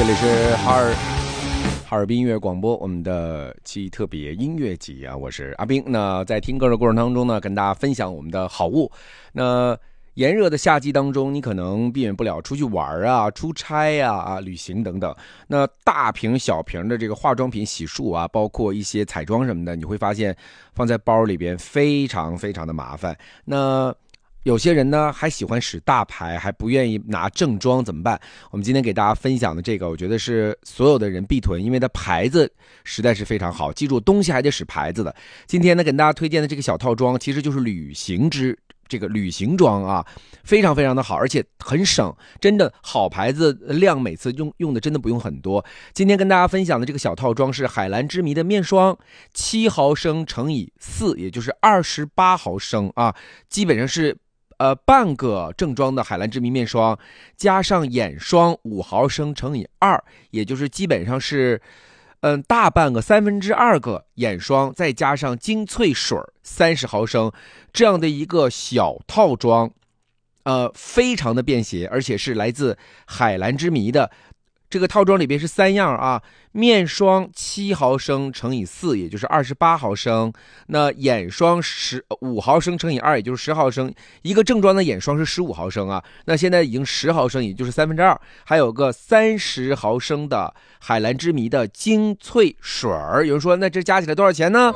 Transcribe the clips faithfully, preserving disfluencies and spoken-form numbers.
这里是哈尔哈尔滨音乐广播，我们的期特别音乐集啊，我是阿斌。那在听歌的过程当中呢，跟大家分享我们的好物。那炎热的夏季当中，你可能避免不了出去玩啊、出差啊、啊旅行等等。那大瓶小瓶的这个化妆品、洗漱啊，包括一些彩妆什么的，你会发现放在包里边非常非常的麻烦。那有些人呢还喜欢使大牌，还不愿意拿正装，怎么办？我们今天给大家分享的这个，我觉得是所有的人必囤，因为它牌子实在是非常好。记住，东西还得使牌子的。今天呢，给大家推荐的这个小套装，其实就是旅行之这个旅行装啊，非常非常的好，而且很省，真的好牌子量每次用用的真的不用很多。今天跟大家分享的这个小套装是海蓝之谜的面霜，七毫升乘以四，也就是二十八毫升啊，基本上是。呃，半个正装的海蓝之谜面霜，加上眼霜五毫升乘以二，也就是基本上是，嗯，大半个三分之二个眼霜，再加上精粹水三十毫升，这样的一个小套装，呃，非常的便携，而且是来自海蓝之谜的。这个套装里边是三样啊，面霜七毫升乘以四，也就是二十八毫升。那眼霜十五毫升乘以二，也就是十毫升。一个正装的眼霜是十五毫升啊，那现在已经十毫升，也就是三分之二。还有个三十毫升的海蓝之谜的精粹水儿。有人说，那这加起来多少钱呢？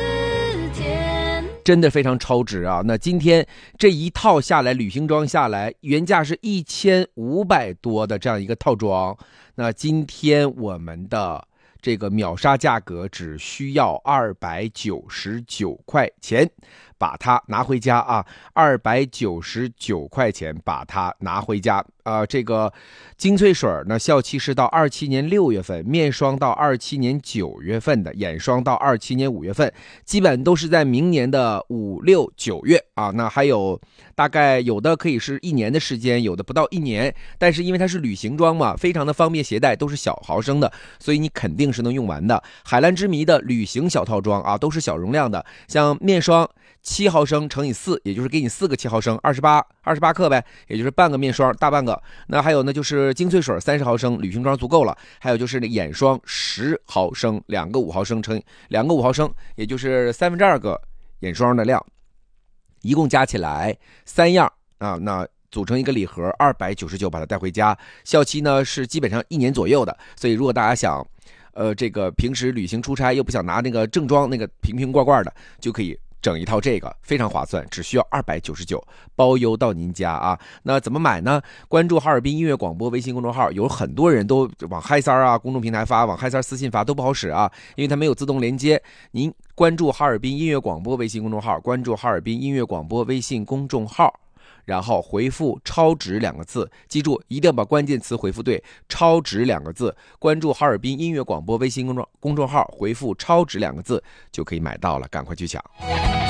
真的非常超值啊！那今天这一套下来，旅行装下来，原价是一千五百多的这样一个套装，那今天我们的这个秒杀价格只需要二百九十九块钱，把它拿回家啊！二百九十九块钱把它拿回家。呃，这个精粹水呢，效期是到二七年六月份，面霜到二七年九月份的，眼霜到二七年五月份，基本都是在明年的五六九月啊。那还有大概有的可以是一年的时间，有的不到一年，但是因为它是旅行装嘛，非常的方便携带，都是小毫升的，所以你肯定是能用完的。海蓝之谜的旅行小套装啊，都是小容量的，像面霜七毫升乘以四，也就是给你四个七毫升，二十八二十八克呗，也就是半个面霜，大半个。那还有呢，就是精粹水三十毫升，旅行装足够了。还有就是那眼霜十毫升，两个五毫升乘两个五毫升，也就是三分之二个眼霜的量，一共加起来三样啊，那组成一个礼盒，二百九十九把它带回家。效期呢是基本上一年左右的，所以如果大家想，呃，这个平时旅行出差又不想拿那个正装那个瓶瓶罐罐的，就可以整一套这个，非常划算，只需要二百九十九，包邮到您家啊。那怎么买呢？关注哈尔滨音乐广播微信公众号，有很多人都往嗨三啊公众平台发，往嗨三私信发都不好使啊，因为它没有自动连接。您关注哈尔滨音乐广播微信公众号，关注哈尔滨音乐广播微信公众号，然后回复超值两个字，记住一定要把关键词回复对，超值两个字。关注哈尔滨音乐广播微信公众公众号，回复超值两个字就可以买到了，赶快去抢。